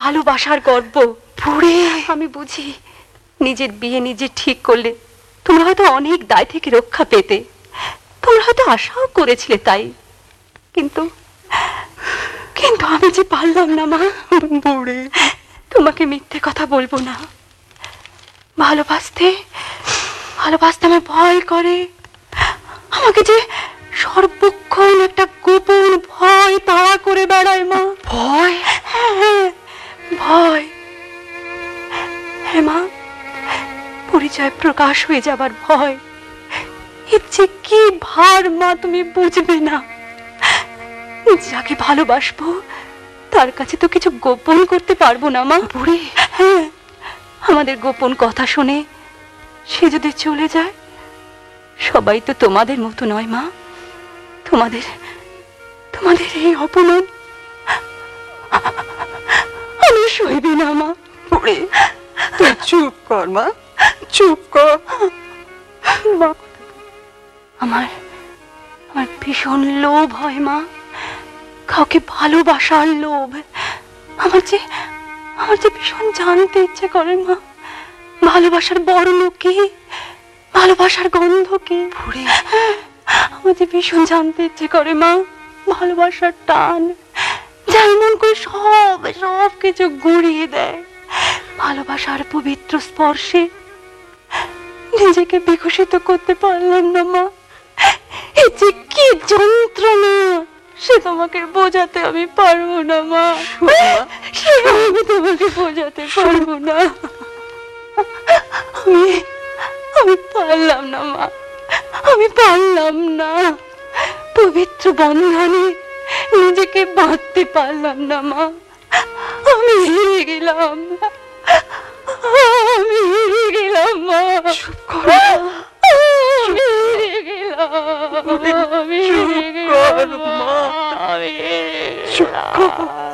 ভালোবাসার গর্ব। বুড়ি, আমি বুঝি নিজের বিয়ে নিজে ঠিক করলে তোমরা হয়তো অনেক দায় থেকে রক্ষা পেতে, তোমরা হয়তো আশাও করেছিলে তাই, কিন্তু কিন্তু আমি যে পারলাম না মা। বুড়ি, তোমাকে মিথ্যে কথা বলবো না, ভালোবাসতে ভালোবাসতে আমার ভয় করে। আমাকে যে সর্বক্ষণ একটা গোপন ভয় তাড়া করে বেড়ায় মা। ভয়? হ্যাঁ, ভয়। হ্যাঁ মা, পরিচয় প্রকাশ হয়ে যাবার ভয়। এর যে কি ভার মা তুমি বুঝবে না। যাকে ভালোবাসবো তার কাছে তো কিছু গোপন করতে পারবো না মা। বুড়ি, হ্যাঁ, আমাদের গোপন কথা শুনে সে যদি চলে যায়, সবাই তো তোমাদের মতো নয় মা। তোমাদের তোমাদের এই অপমান আমি সইবে না মা। বুড়ি, তুই চুপ কর মা, চুপ কর। মা, আমার আমার ভীষণ লোভ হয় মা, কাউকে ভালোবাসার লোভ। আমার যে ভীষণ জানতে ইচ্ছে করে মা, ভালোবাসার বর্ণ কি, ভালোবাসার গন্ধ কি। বুড়ি, আমার যে ভীষণ জানতে ইচ্ছে করে মা, ভালোবাসার টান যেমন করে সব সব কিছু গুঁড়িয়ে দেয়। ভালোবাসার পবিত্র স্পর্শে নিজেকে বিকশিত করতে পারলাম না মা। এই যে কি যন্ত্রণা, সে তোমাকে বোঝাতে আমি পারবো না মা। সে আমি তোমাকে বোঝাতে পারবো না। আমি পারলাম না মা, আমি পারলাম না। পবিত্র বন্ধনে নিজেকে বাঁধতে পারলাম না মা। আমি হেরে গেলাম, আমি হেরে গেলাম মা। চুপ কর, আমি হেরে গেলাম, আমি হেরে চুপ কর মা, গেলাম, আমি হেরে চুপ কর। গেলাম।